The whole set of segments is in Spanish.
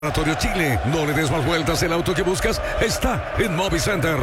Chile, no le des más vueltas, el auto que buscas está en Movicenter.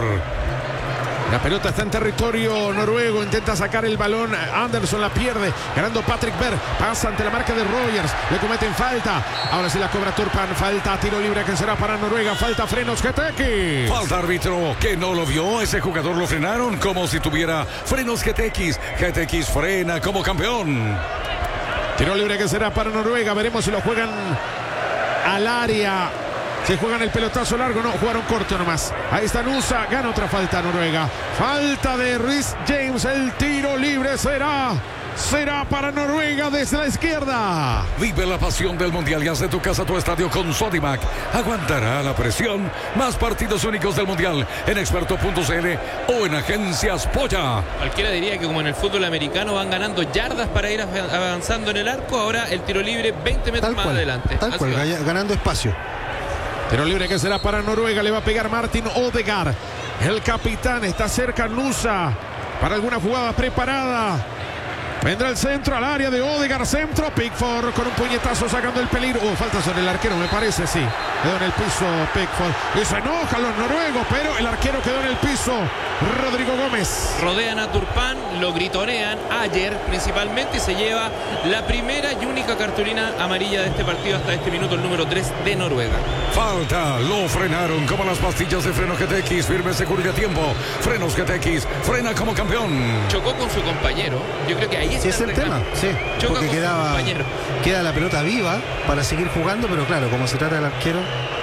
La pelota está en territorio noruego, intenta sacar el balón, Anderson la pierde, ganando Patrick Berg, pasa ante la marca de Rogers, le cometen falta, ahora sí la cobra Turpan, falta, tiro libre que será para Noruega, falta frenos GTX. Falta árbitro que no lo vio, ese jugador lo frenaron como si tuviera frenos GTX, GTX frena como campeón. Tiro libre que será para Noruega, veremos si lo juegan al área. Se juegan el pelotazo largo, no, jugaron corto nomás. Ahí está Nusa, gana otra falta Noruega. Falta de Rhys James, el tiro libre será para Noruega desde la izquierda. Vive la pasión del Mundial y haz de tu casa tu estadio con Sodimac. Aguantará la presión. Más partidos únicos del Mundial en experto.cl o en Agencias Polla. Cualquiera diría que como en el fútbol americano van ganando yardas para ir avanzando en el arco, ahora el tiro libre 20 metros más adelante. Tal cual, ganando espacio. Tiro libre que será para Noruega, le va a pegar Martin Odegaard. El capitán está cerca, Nusa, para alguna jugada preparada. Vendrá el centro al área de Odegaard, centro, Pickford con un puñetazo sacando el peligro. Falta sobre el arquero, me parece, sí. Quedó en el piso Pickford. Y se enojan los noruegos, pero el arquero quedó en el piso. Rodrigo Gómez. Rodean a Turpan, lo gritonean ayer principalmente y se lleva la primera y única cartulina amarilla de este partido hasta este minuto, el número 3 de Noruega. Falta, lo frenaron como las pastillas de freno GTX, firme, seguro y a tiempo. Frenos GTX, frena como campeón. Chocó con su compañero, yo creo que ahí está sí, es el tema, sí, choca porque queda la pelota viva para seguir jugando, pero claro, como se trata del arquero.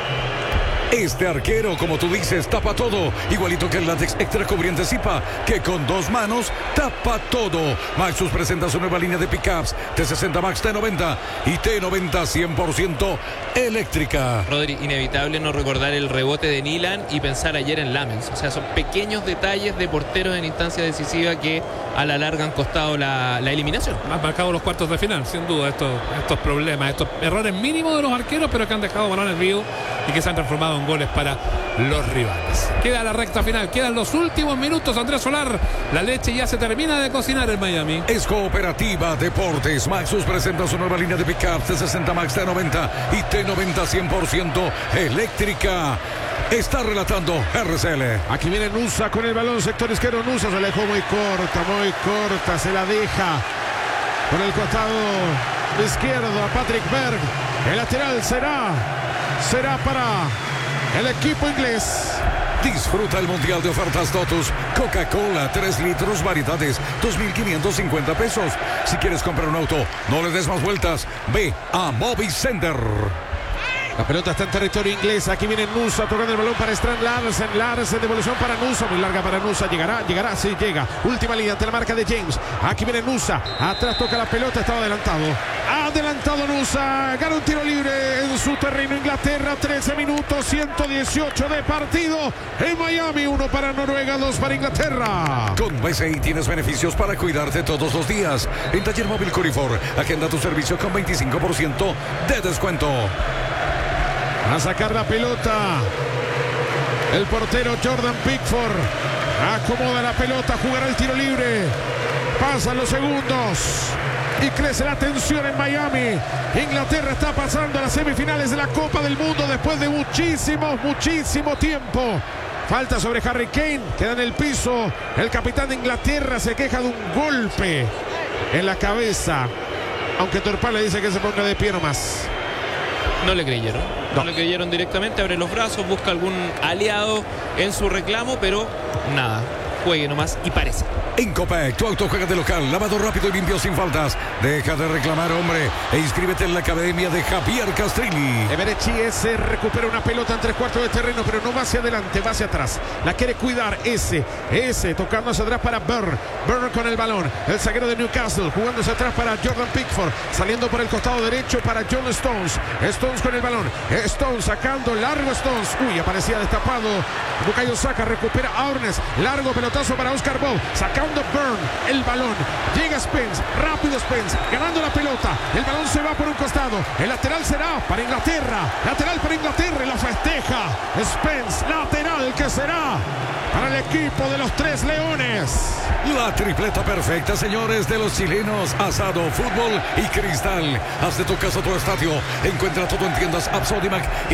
Este arquero, como tú dices, tapa todo. Igualito que el látex extra cubriente Zipa, que con dos manos tapa todo. Maxus presenta su nueva línea de pickups T60 Max T90 y T90 100% eléctrica. Rodri, inevitable no recordar el rebote de Nilan y pensar ayer en Lamens. O sea, son pequeños detalles de porteros en instancia decisiva que a la larga han costado la eliminación. Han marcado los cuartos de final, sin duda, estos problemas, estos errores mínimos de los arqueros, pero que han dejado balones vivos y que se han transformado en goles para los rivales. Queda la recta final, quedan los últimos minutos. Andrés Solar, la leche ya se termina de cocinar en Miami. Es Cooperativa Deportes. Maxus presenta su nueva línea de pickup T60 Max T90 y T90 100% eléctrica. Está relatando RCL. Aquí viene Nusa con el balón, sector izquierdo. Nusa se la dejó muy corta, se la deja por el costado izquierdo a Patrick Berg. El lateral será para el equipo inglés. Disfruta el Mundial de ofertas Totus. Coca-Cola, 3 litros, variedades, 2.550 pesos. Si quieres comprar un auto, no le des más vueltas. Ve a Movicenter. La pelota está en territorio inglés. Aquí viene Nusa tocando el balón para Strand Larsen. Larsen, devolución para Nusa. Muy larga para Nusa. Llegará, sí, llega. Última línea ante la marca de James. Aquí viene Nusa. Atrás toca la pelota. Estaba adelantado Nusa. Gana un tiro libre en su terreno. Inglaterra, 13 minutos, 118 de partido. En Miami, 1 para Noruega, 2 para Inglaterra. Con BCI tienes beneficios para cuidarte todos los días. En Taller Móvil Curifor, agenda tu servicio con 25% de descuento. A sacar la pelota el portero Jordan Pickford. Acomoda la pelota, jugará el tiro libre. Pasan los segundos y crece la tensión en Miami. Inglaterra está pasando a las semifinales de la Copa del Mundo después de muchísimo tiempo. Falta sobre Harry Kane, queda en el piso. El capitán de Inglaterra se queja de un golpe en la cabeza, aunque Turpan le dice que se ponga de pie nomás. No le creyeron. No le creyeron directamente, abre los brazos, busca algún aliado en su reclamo, pero nada, juegue nomás y parece. En Copec, tu auto juega de local, lavado rápido y limpio sin faltas. Deja de reclamar, hombre, e inscríbete en la academia de Javier Castrilli. Everett se recupera una pelota en 3/4 de terreno, pero no va hacia adelante, va hacia atrás. La quiere cuidar ese tocando hacia atrás para Burr con el balón. El zaguero de Newcastle, jugándose atrás para Jordan Pickford, saliendo por el costado derecho para John Stones. Stones con el balón, Stones sacando, largo Stones. Aparecía destapado. Bukayo Saka, recupera a Ornes. Largo pelotazo para Oscar Bob. Saca buscando Burn, el balón. Llega Spence, rápido Spence, ganando la pelota. El balón se va por un costado. El lateral será para Inglaterra. Lateral para Inglaterra y la festeja. Spence, lateral que será para el equipo de los Tres Leones. La tripleta perfecta, señores, de los chilenos. Asado, fútbol y cristal. Haz de tu casa tu estadio. Encuentra todo en tiendas Absolimac